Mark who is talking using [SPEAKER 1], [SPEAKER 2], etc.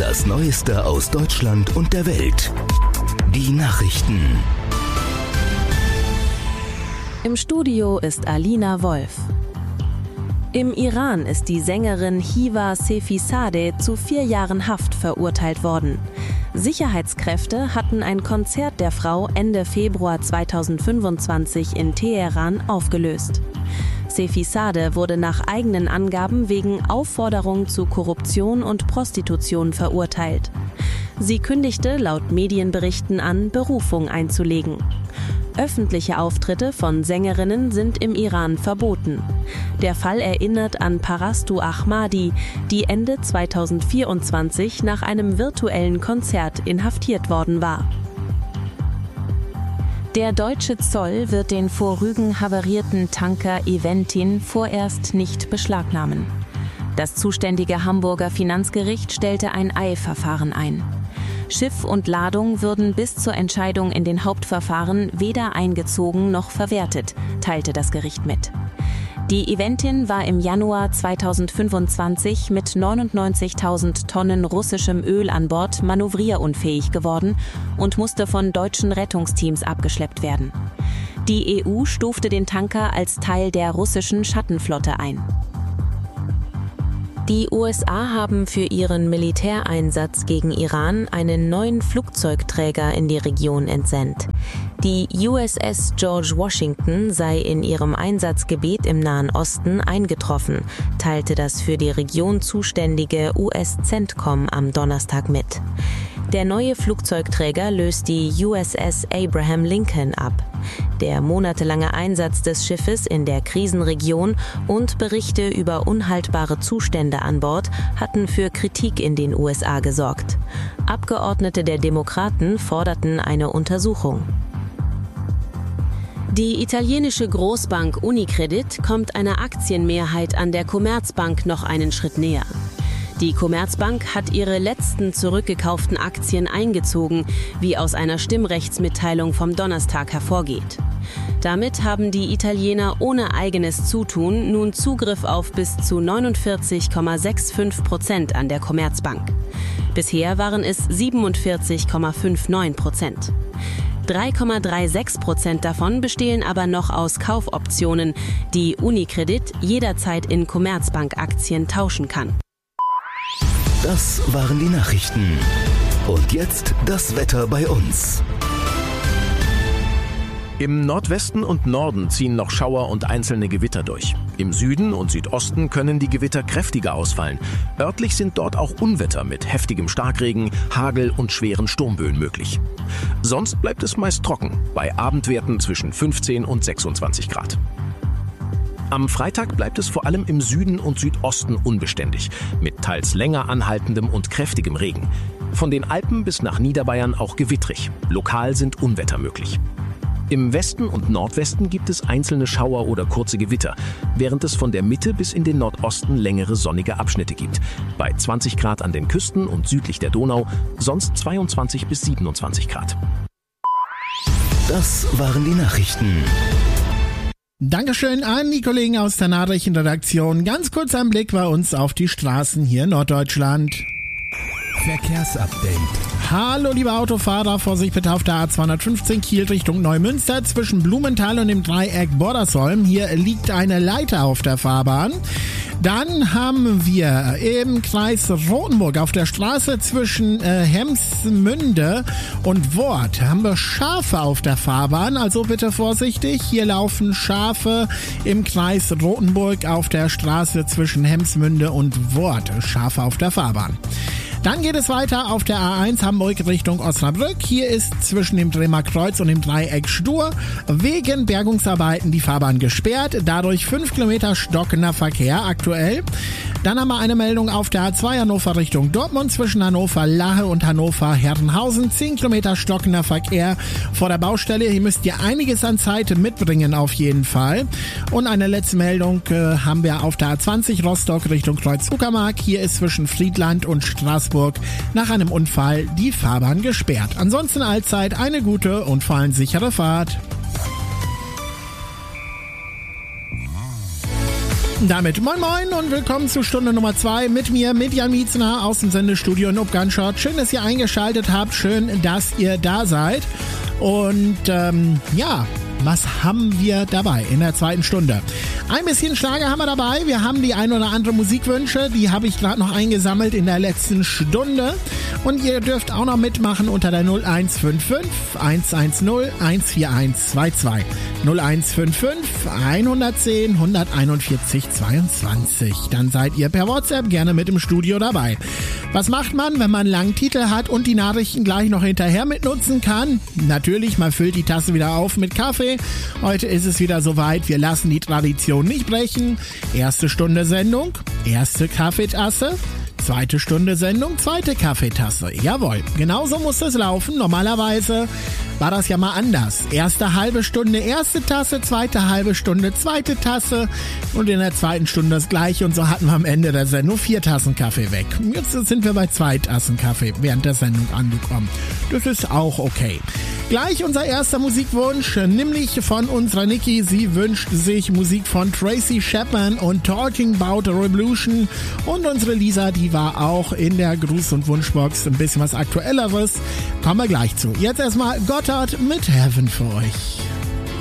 [SPEAKER 1] Das Neueste aus Deutschland und der Welt. Die Nachrichten.
[SPEAKER 2] Im Studio ist Alina Wolf. Im Iran ist die Sängerin Hiva Sefizadeh zu 4 Jahren Haft verurteilt worden. Sicherheitskräfte hatten ein Konzert der Frau Ende Februar 2025 in Teheran aufgelöst. Sefizadeh wurde nach eigenen Angaben wegen Aufforderung zu Korruption und Prostitution verurteilt. Sie kündigte laut Medienberichten an, Berufung einzulegen. Öffentliche Auftritte von Sängerinnen sind im Iran verboten. Der Fall erinnert an Parastu Ahmadi, die Ende 2024 nach einem virtuellen Konzert inhaftiert worden war. Der deutsche Zoll wird den vor Rügen havarierten Tanker Eventin vorerst nicht beschlagnahmen. Das zuständige Hamburger Finanzgericht stellte ein Eilverfahren ein. Schiff und Ladung würden bis zur Entscheidung in den Hauptverfahren weder eingezogen noch verwertet, teilte das Gericht mit. Die Eventin war im Januar 2025 mit 99.000 Tonnen russischem Öl an Bord manövrierunfähig geworden und musste von deutschen Rettungsteams abgeschleppt werden. Die EU stufte den Tanker als Teil der russischen Schattenflotte ein. Die USA haben für ihren Militäreinsatz gegen Iran einen neuen Flugzeugträger in die Region entsendet. Die USS George Washington sei in ihrem Einsatzgebiet im Nahen Osten eingetroffen, teilte das für die Region zuständige US-CENTCOM am Donnerstag mit. Der neue Flugzeugträger löst die USS Abraham Lincoln ab. Der monatelange Einsatz des Schiffes in der Krisenregion und Berichte über unhaltbare Zustände an Bord hatten für Kritik in den USA gesorgt. Abgeordnete der Demokraten forderten eine Untersuchung. Die italienische Großbank Unicredit kommt einer Aktienmehrheit an der Commerzbank noch einen Schritt näher. Die Commerzbank hat ihre letzten zurückgekauften Aktien eingezogen, wie aus einer Stimmrechtsmitteilung vom Donnerstag hervorgeht. Damit haben die Italiener ohne eigenes Zutun nun Zugriff auf bis zu 49,65% an der Commerzbank. Bisher waren es 47,59%. 3,36% davon bestehen aber noch aus Kaufoptionen, die Unicredit jederzeit in Commerzbank-Aktien tauschen kann.
[SPEAKER 1] Das waren die Nachrichten. Und jetzt das Wetter bei uns.
[SPEAKER 3] Im Nordwesten und Norden ziehen noch Schauer und einzelne Gewitter durch. Im Süden und Südosten können die Gewitter kräftiger ausfallen. Örtlich sind dort auch Unwetter mit heftigem Starkregen, Hagel und schweren Sturmböen möglich. Sonst bleibt es meist trocken, bei Abendwerten zwischen 15 und 26 Grad. Am Freitag bleibt es vor allem im Süden und Südosten unbeständig, mit teils länger anhaltendem und kräftigem Regen. Von den Alpen bis nach Niederbayern auch gewittrig. Lokal sind Unwetter möglich. Im Westen und Nordwesten gibt es einzelne Schauer oder kurze Gewitter, während es von der Mitte bis in den Nordosten längere sonnige Abschnitte gibt. Bei 20 Grad an den Küsten und südlich der Donau, sonst 22 bis 27 Grad.
[SPEAKER 1] Das waren die Nachrichten.
[SPEAKER 4] Dankeschön an die Kollegen aus der Nachrichtenredaktion. Ganz kurz ein Blick bei uns auf die Straßen hier in Norddeutschland.
[SPEAKER 1] Verkehrsupdate.
[SPEAKER 4] Hallo liebe Autofahrer, Vorsicht bitte auf der A215 Kiel Richtung Neumünster zwischen Blumenthal und dem Dreieck Bordersholm. Hier liegt eine Leiter auf der Fahrbahn. Dann haben wir im Kreis Rothenburg auf der Straße zwischen Hemsmünde und Worth haben wir Schafe auf der Fahrbahn, also bitte vorsichtig. Hier laufen Schafe im Kreis Rothenburg auf der Straße zwischen Hemsmünde und Worth. Schafe auf der Fahrbahn. Dann geht es weiter auf der A1 Hamburg Richtung Osnabrück. Hier ist zwischen dem Bremer Kreuz und dem Dreieck Stur wegen Bergungsarbeiten die Fahrbahn gesperrt. Dadurch 5 Kilometer stockender Verkehr aktuell. Dann haben wir eine Meldung auf der A2 Hannover Richtung Dortmund zwischen Hannover-Lahe und Hannover-Herrenhausen. 10 Kilometer stockender Verkehr vor der Baustelle. Hier müsst ihr einiges an Zeit mitbringen auf jeden Fall. Und eine letzte Meldung haben wir auf der A20 Rostock Richtung Kreuz-Uckermark. Hier ist zwischen Friedland und Straßburg nach einem Unfall die Fahrbahn gesperrt. Ansonsten allzeit eine gute und vor allem sichere Fahrt. Damit moin moin und willkommen zu Stunde Nummer 2 mit mir, mit Jan Mietzner aus dem Sendestudio in Upganschott. Schön, dass ihr eingeschaltet habt, schön, dass ihr da seid. Und was haben wir dabei in der zweiten Stunde? Ein bisschen Schlager haben wir dabei. Wir haben die ein oder andere Musikwünsche, die habe ich gerade noch eingesammelt in der letzten Stunde. Und ihr dürft auch noch mitmachen unter der 0155 110 14122. 0155 110 141 22. Dann seid ihr per WhatsApp gerne mit im Studio dabei. Was macht man, wenn man einen langen Titel hat und die Nachrichten gleich noch hinterher mitnutzen kann? Natürlich, man füllt die Tasse wieder auf mit Kaffee. Heute ist es wieder soweit, wir lassen die Tradition nicht brechen. Erste Stunde Sendung, erste Kaffeetasse. Zweite Stunde Sendung, zweite Kaffeetasse. Jawohl, genauso muss das laufen. Normalerweise war das ja mal anders. Erste halbe Stunde erste Tasse, zweite halbe Stunde zweite Tasse und in der zweiten Stunde das gleiche. Und so hatten wir am Ende der Sendung 4 Tassen Kaffee weg. Jetzt sind wir bei 2 Tassen Kaffee während der Sendung angekommen. Das ist auch okay. Gleich unser erster Musikwunsch, nämlich von unserer Niki. Sie wünscht sich Musik von Tracy Chapman und Talking About a Revolution. Und unsere Lisa, die war auch in der Gruß- und Wunschbox. Ein bisschen was Aktuelleres. Kommen wir gleich zu. Jetzt erstmal Gotthard mit Heaven für euch.